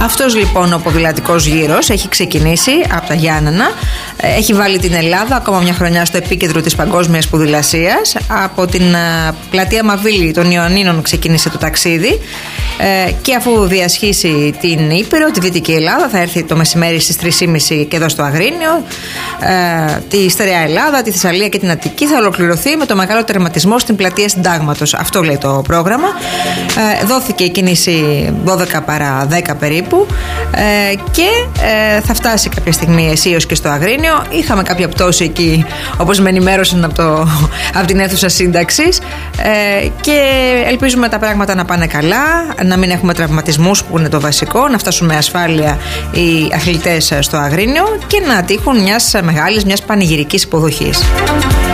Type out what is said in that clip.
Αυτός λοιπόν ο ποδηλατικός γύρος έχει ξεκινήσει από τα Γιάννενα. Έχει βάλει την Ελλάδα ακόμα μια χρονιά στο επίκεντρο της παγκόσμιας ποδηλασίας. Από την πλατεία Μαβίλη των Ιωαννίνων ξεκίνησε το ταξίδι. Και αφού διασχίσει την Ήπειρο, τη Δυτική Ελλάδα, θα έρθει το μεσημέρι στις 3.30 και εδώ στο Αγρίνιο. Τη Στερεά Ελλάδα, τη Θεσσαλία και την Αττική θα ολοκληρωθεί με το μεγάλο τερματισμό στην πλατεία Συντάγματος. Αυτό λέει το πρόγραμμα. Δόθηκε η κίνηση 12 παρά 10 περίπου και θα φτάσει κάποια στιγμή αισίως και στο Αγρίνιο. Είχαμε κάποια πτώση εκεί, όπως με ενημέρωσαν από την αίθουσα σύνταξης, και ελπίζουμε τα πράγματα να πάνε καλά, να μην έχουμε τραυματισμούς που είναι το βασικό, να φτάσουν με ασφάλεια οι αθλητές στο Αγρίνιο και να τύχουν μιας πανηγυρικής υποδοχής.